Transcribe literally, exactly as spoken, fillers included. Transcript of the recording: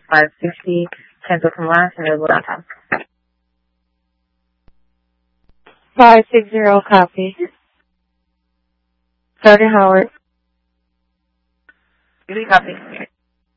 five sixty, cancel from last, and available downtown. five sixty, copy. Sergeant Howard. Copy.